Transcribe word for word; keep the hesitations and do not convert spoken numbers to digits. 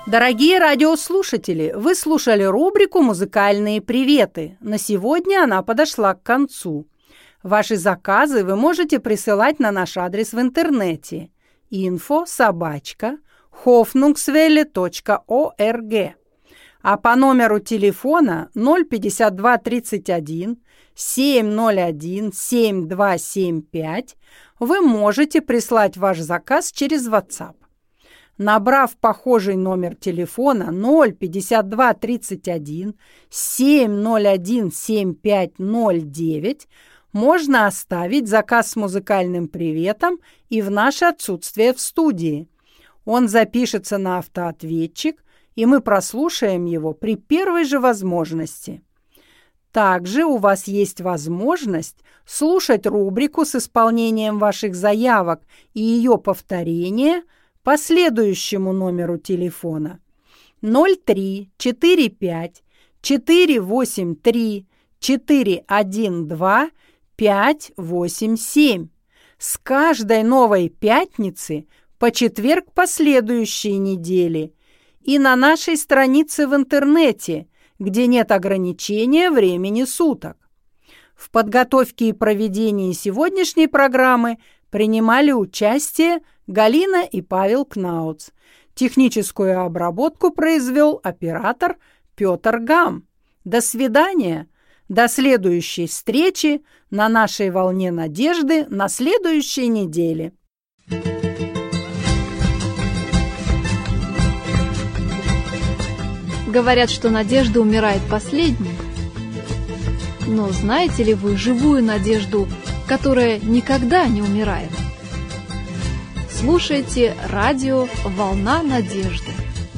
Дорогие радиослушатели, вы слушали рубрику «Музыкальные приветы». На сегодня она подошла к концу. Ваши заказы вы можете присылать на наш адрес в интернете инфо собака хофнунксвелле точка орг. А по номеру телефона ноль пятьдесят два тридцать один семь ноль один семь два семь пять вы можете прислать ваш заказ через WhatsApp. Набрав похожий номер телефона ноль пятьдесят два тридцать один семь ноль один семь пять ноль девять, можно оставить заказ с музыкальным приветом и в наше отсутствие в студии. Он запишется на автоответчик, и мы прослушаем его при первой же возможности. Также у вас есть возможность слушать рубрику с исполнением ваших заявок и ее повторение по следующему номеру телефона ноль три четыре пять четыре восемь три четыре один два пять восемь семь. С каждой новой пятницы по четверг последующей недели и на нашей странице в интернете, где нет ограничения времени суток. В подготовке и проведении сегодняшней программы принимали участие Галина и Павел Кнауц. Техническую обработку произвел оператор Петр Гам. До свидания. До следующей встречи на нашей волне надежды на следующей неделе. Говорят, что надежда умирает последней. Но знаете ли вы живую надежду, которая никогда не умирает? Слушайте радио «Волна надежды».